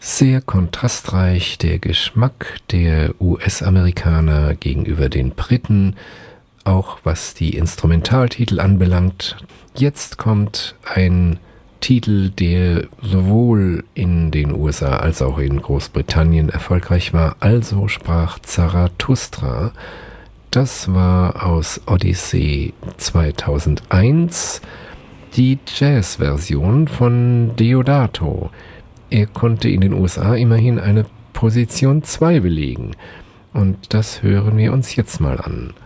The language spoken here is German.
Sehr kontrastreich der Geschmack der US-Amerikaner gegenüber den Briten, auch was die Instrumentaltitel anbelangt. Jetzt kommt ein Titel, der sowohl in den USA als auch in Großbritannien erfolgreich war, also sprach Zarathustra. Das war aus Odyssey 2001, die Jazz-Version von Deodato. Er konnte in den USA immerhin eine Position 2 belegen. Und das hören wir uns jetzt mal an.